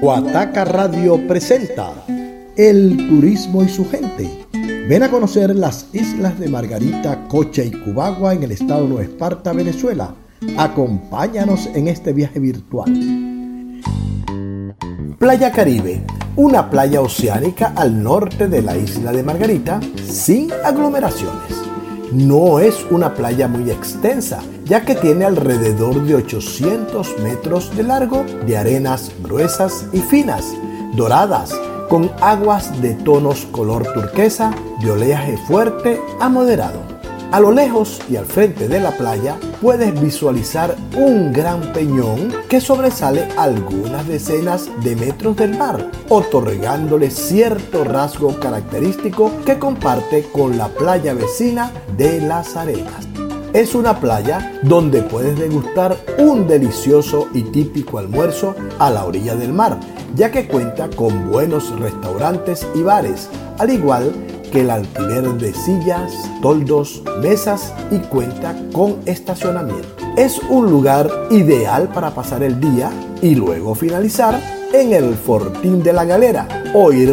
Guataca Radio presenta El turismo y su gente. Ven a conocer las islas de Margarita, Cocha y Cubagua en el estado de Nueva Esparta, Venezuela. Acompáñanos en este viaje virtual. Playa Caribe, una playa oceánica al norte de la isla de Margarita, sin aglomeraciones. No es una playa muy extensa, ya que tiene alrededor de 800 metros de largo, de arenas gruesas y finas, doradas, con aguas de tonos color turquesa, de oleaje fuerte a moderado. A lo lejos y al frente de la playa puedes visualizar un gran peñón que sobresale algunas decenas de metros del mar, otorgándole cierto rasgo característico que comparte con la playa vecina de Las Arenas. Es una playa donde puedes degustar un delicioso y típico almuerzo a la orilla del mar, ya que cuenta con buenos restaurantes y bares, al igual que el alquiler de sillas, toldos, mesas y cuenta con estacionamiento. Es un lugar ideal para pasar el día y luego finalizar en el Fortín de la Galera o ir